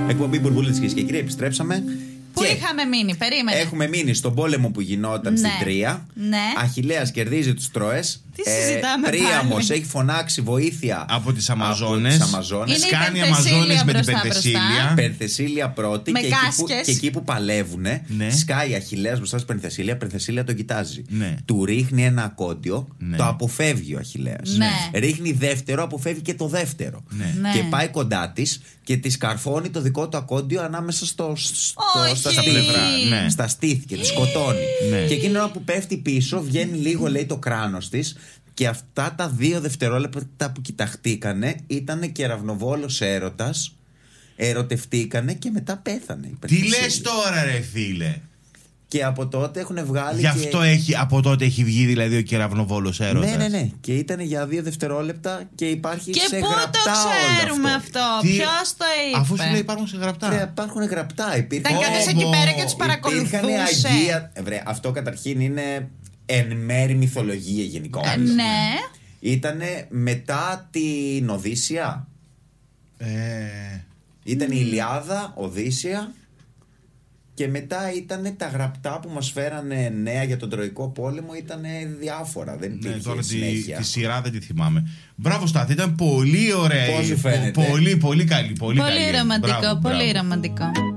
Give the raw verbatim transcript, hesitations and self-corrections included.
Εκπομπή Μπουρμπούλης και κύριοι, επιστρέψαμε. Πού και είχαμε μείνει, περίμενε. Έχουμε μείνει στον πόλεμο που γινόταν ναι. στην Τρία. Ναι. Αχιλλέας κερδίζει τους Τρώες. Τι συζητάμε πάλι. Príamos έχει φωνάξει βοήθεια από τις Αμαζόνες. Σκάνει Αμαζόνες με την Πενθεσίλια. Πενθεσίλια πρώτη. Με και, εκεί που, και εκεί που παλεύουνε, ναι. σκάει Αχιλλέας μπροστά στην Πενθεσίλια. Πενθεσίλια τον κοιτάζει. Ναι. Του ρίχνει ένα ακόντιο, ναι. το αποφεύγει ο Αχιλλέας. Ναι. Ρίχνει δεύτερο, αποφεύγει και το δεύτερο. Ναι. Και πάει κοντά της και της καρφώνει το δικό του ακόντιο ανάμεσα στο, στο, στα, στα πλευρά. Ναι. Στα στήθη και τη σκοτώνει. Ναι. Και εκείνη ώρα που πέφτει πίσω, βγαίνει λίγο, λέει, το κράνος της. Και αυτά τα δύο δευτερόλεπτα που κοιταχτήκανε ήταν κεραυνοβόλος έρωτας. Ερωτευτήκανε και μετά πέθανε. Τι λες τώρα, ρε φίλε? Και από τότε έχουν βγάλει. Γι' αυτό και... έχει, από τότε έχει βγει δηλαδή ο κεραυνοβόλος έρωτας. Ναι, ναι, ναι. Και ήταν για δύο δευτερόλεπτα και υπάρχει και σε πού γραπτά. Και πού το ξέρουμε αυτό, αυτό? Τι... Ποιος το είπε? Αφού σου λέει υπάρχουν σε γραπτά. Βρε, υπάρχουν γραπτά. Υπήρχαν... Ήταν κάποιος εκεί πέρα και τους παρακολουθούσε. Αγία... Βρε, αυτό καταρχήν είναι εν μέρη μυθολογία γενικότερα. Ε, ναι. Ήτανε μετά την Οδύσσεια. Ε... Ήταν η Ηλιάδα, Οδύσσεια. Και μετά ήταν τα γραπτά που μας φέρανε νέα για τον Τροϊκό πόλεμο. Ήταν διάφορα, δεν υπήρχε, ναι, τώρα συνέχεια. Τη, τη σειρά δεν τη θυμάμαι. Μπράβο Στάθη, ήταν πολύ ωραία. Πώς σου φαίνεται? Πολύ, πολύ καλή. Πολύ, πολύ καλή. ρομαντικό, Μπράβο, πολύ μπράβο. ρομαντικό.